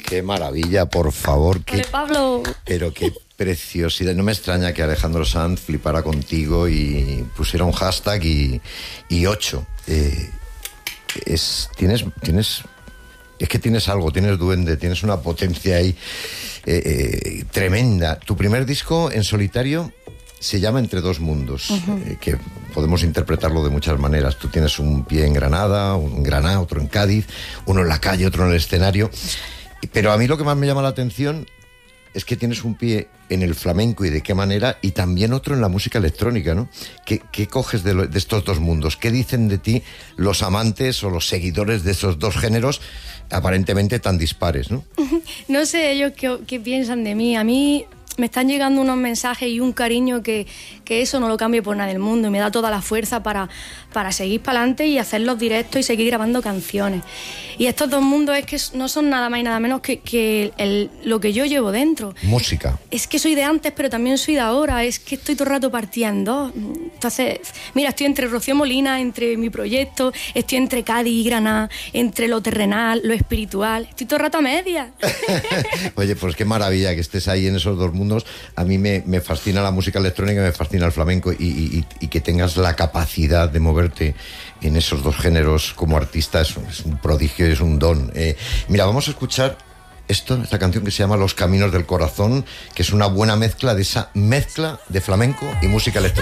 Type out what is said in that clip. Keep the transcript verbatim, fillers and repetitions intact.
Qué maravilla, por favor. Qué, Vale, Pablo. Pero qué preciosidad. No me extraña que Alejandro Sanz flipara contigo y pusiera un hashtag y, y ocho. Eh, es, tienes, tienes, es que tienes algo, tienes duende, tienes una potencia ahí eh, eh, tremenda. Tu primer disco en solitario se llama Entre dos mundos, uh-huh. eh, que podemos interpretarlo de muchas maneras. Tú tienes un pie en Granada, un en Granada, otro en Cádiz, uno en la calle, otro en el escenario. Pero a mí lo que más me llama la atención es que tienes un pie en el flamenco y de qué manera, y también otro en la música electrónica, ¿no? ¿Qué, qué coges de, lo, de estos dos mundos? ¿Qué dicen de ti los amantes o los seguidores de esos dos géneros aparentemente tan dispares, ¿no? No sé ellos qué, qué piensan de mí. A mí me están llegando unos mensajes y un cariño que, que eso no lo cambio por nada del mundo, y me da toda la fuerza para, para seguir para adelante y hacer los directos y seguir grabando canciones. Y estos dos mundos es que no son nada más y nada menos que, que el, lo que yo llevo dentro. Música. Es que soy de antes, pero también soy de ahora. Es que estoy todo el rato partida en dos. Entonces, mira, estoy entre Rocío Molina, entre mi proyecto, estoy entre Cádiz y Granada, entre lo terrenal, lo espiritual. Estoy todo el rato a media. Oye, pues qué maravilla que estés ahí en esos dos mundos. A mí me, me fascina la música electrónica, me fascina el flamenco, y, y, y que tengas la capacidad de moverte en esos dos géneros como artista es un, es un prodigio, es un don. Eh, mira, vamos a escuchar esto, esta canción que se llama Los Caminos del Corazón, que es una buena mezcla de esa mezcla de flamenco y música electrónica.